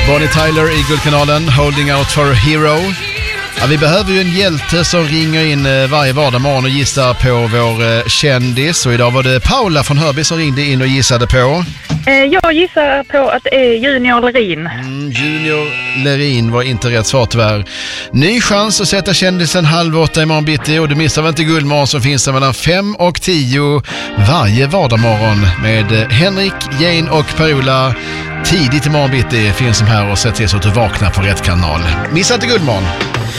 Bonnie Tyler i Guldkanalen, Holding Out for a Hero. Ja, vi behöver ju en hjälte som ringer in varje vardagsmorgon och gissar på vår kändis. Och idag var det Paula från Hörby som ringde in och gissade på. Jag gissar på att det är Junior Lerin. Junior Lerin var inte rätt svar tyvärr. Ny chans att sätta kändisen 7:30 imorgon bitti. Och du missar väl inte Guldmorgon som finns där mellan 5 och 10 varje vardagsmorgon med Henrik, Jane och Paula. Tidigt imorgon bitti finns de här och sätter till så att du vaknar på rätt kanal. Missa inte Guldmorgon!